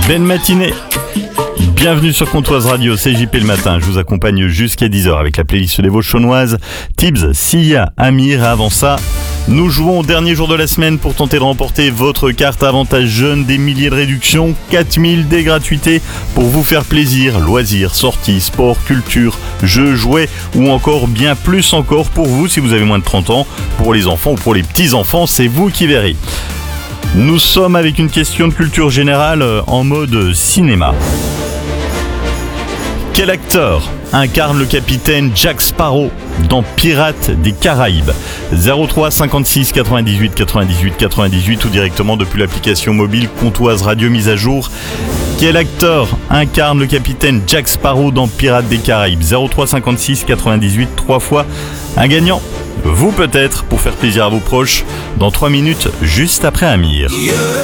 Belle matinée. Bienvenue sur Comptoise Radio, c'est JP le matin. Je vous accompagne jusqu'à 10h avec la playlist des Vosges-Chaunoises. Tibbs, Sia, Amir. Et avant ça, nous jouons au dernier jour de la semaine pour tenter de remporter votre carte avantage jeune, des milliers de réductions, 4000 des gratuités pour vous faire plaisir, loisirs, sorties, sport, culture, jeux, jouets ou encore bien plus encore pour vous si vous avez moins de 30 ans. Pour les enfants ou pour les petits-enfants, c'est vous qui verrez. Nous sommes avec une question de culture générale en mode cinéma. Quel acteur incarne le capitaine Jack Sparrow dans Pirates des Caraïbes ? 03 56 98 98 98 ou directement depuis l'application mobile Comptoise Radio mise à jour. Quel acteur incarne le capitaine Jack Sparrow dans Pirates des Caraïbes ? 03 56 98 3 fois un gagnant. Vous peut-être pour faire plaisir à vos proches dans 3 minutes juste après Amir.